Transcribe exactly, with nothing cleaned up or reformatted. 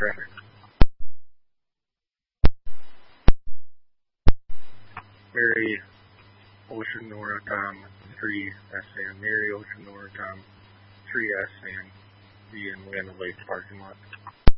traffic. Mary Ocean Nora Tom three S N. Mary Ocean Nora Tom three S N. Be in Land Lake parking lot.